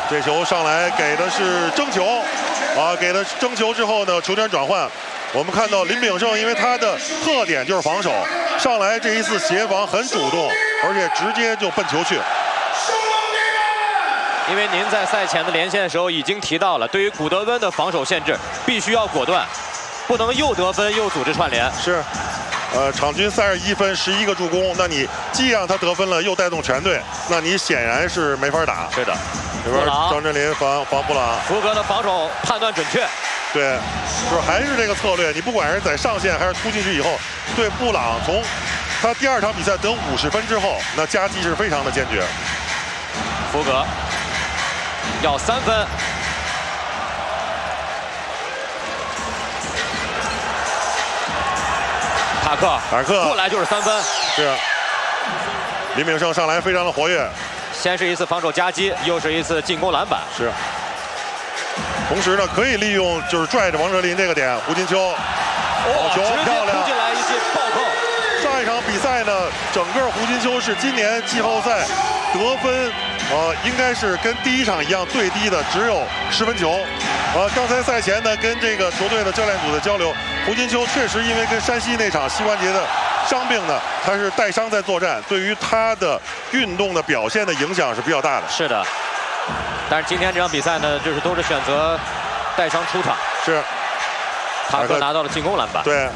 这球上来给的是争球，给了争球之后呢，球权转换。我们看到林秉胜，因为他的特点就是防守，上来这一次协防很主动，而且直接就奔球去。 因为您在赛前的连线的时候已经提到了，对于古德温的防守限制，必须要果断，不能又得分又组织串联。 是。场均31分，11个助攻，那你既让他得分了，又带动全队，那你显然是没法打。 是的， 这边张镇麟防布朗， 福格的防守判断准确。 对，就是还是这个策略，你不管是在上线还是突进去以后，对布朗从他第2场比赛得50分之后，那夹击是非常的坚决。 福格要3分。塔克过来就是3分。 是。林秉胜上来非常的活跃， 先是一次防守夹击，又是一次进攻篮板。 是。同时呢，可以利用就是拽着王哲林这个点，胡金秋，球漂亮， 突进来一记暴扣。 上一场比赛呢，整个胡金秋是今年季后赛得分，应该是跟第1场一样最低的，只有10分球。刚才赛前呢，跟这个球队的教练组的交流，胡金秋确实因为跟山西那场膝关节的伤病呢，他是带伤在作战，对于他的运动的表现的影响是比较大的。 是的，但是今天这场比赛呢，就是都是选择带伤出场。 是， 塔克拿到了进攻篮板。 对，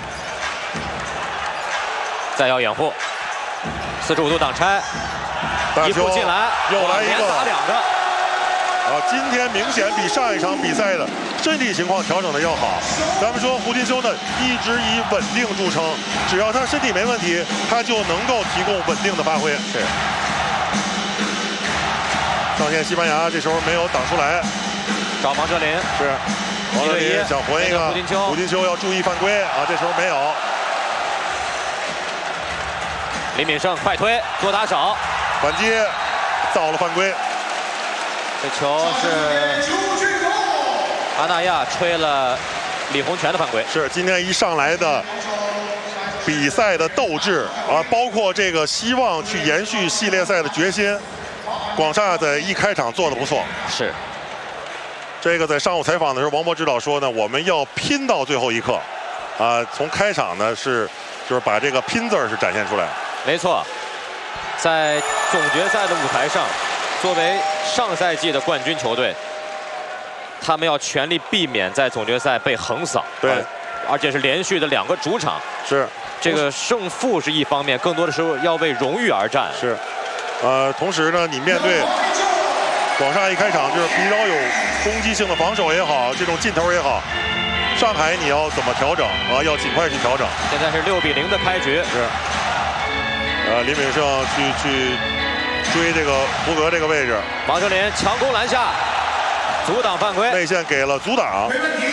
再要掩护，45度挡拆，一步进来， 又来一个， 连打2个。 今天明显比上一场比赛的身体情况调整的要好。咱们说胡金秋呢，一直以稳定著称，只要他身体没问题，他就能够提供稳定的发挥。 是。 上线西班牙这时候没有挡出来， 找王哲林。 是。王哲林想混一个， 胡金秋要注意犯规这时候没有。 林秉胜快推，多打少， 反击，造了犯规。 这球是阿纳亚吹了李洪权的犯规。 是今天一上来的比赛的斗志包括这个希望去延续系列赛的决心，广厦在一开场做得不错。 是。 这个在上午采访的时候，王博指导说呢，我们要拼到最后一刻，从开场呢就是把这个拼字是展现出来。 没错，在总决赛的舞台上，作为上赛季的冠军球队，他们要全力避免在总决赛被横扫。 对， 而且是连续的2个主场。 是， 这个胜负是一方面，更多的时候要为荣誉而战。 是，同时呢，你面对广厦一开场就是比较有攻击性的防守也好，这种劲头也好，上海你要怎么调整要尽快去调整。 现在是6比0的开局。 是。林秉胜去追这个福格这个位置， 王哲林强攻篮下，阻挡犯规， 内线给了阻挡。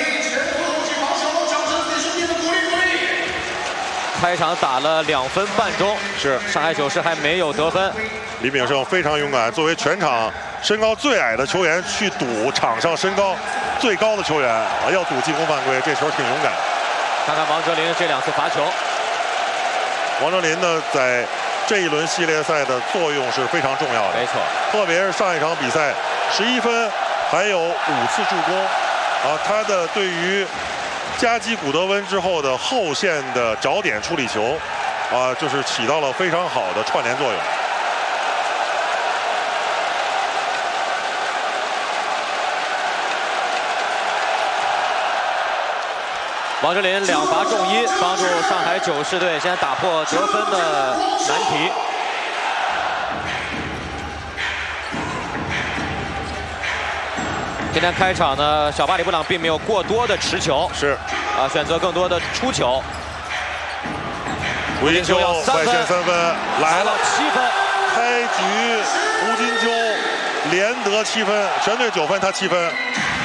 开场打了2分半钟， 是上海九世还没有得分。 林秉胜非常勇敢，作为全场身高最矮的球员去赌场上身高最高的球员要赌进攻犯规，这时候挺勇敢。 看看王哲林这2次罚球。 王哲林呢，在这一轮系列赛的作用是非常重要的， 没错， 特别是上一场比赛11分，还有5次助攻，他的对于夹击古德温之后的后线的找点处理球，就是起到了非常好的串联作用。 王哲林2罚中1，帮助上海九世队先打破得分的难题。今天开场呢，小巴里布朗并没有过多的持球， 是选择更多的出球。 胡金秋外线3分来了 ，7分。 开局胡金秋连得7分，全队9分，他7分。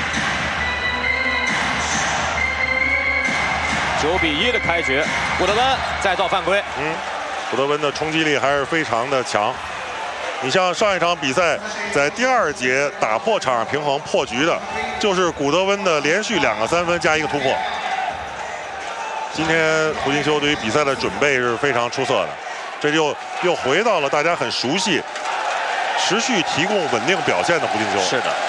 9比1的开局，古德温再造犯规。 古德温的冲击力还是非常的强。你像上一场比赛，在第2节打破场上平衡破局的，就是古德温的连续2个3分加1个突破。今天胡金秋对于比赛的准备是非常出色的，这就又回到了大家很熟悉、持续提供稳定表现的胡金秋。 是的。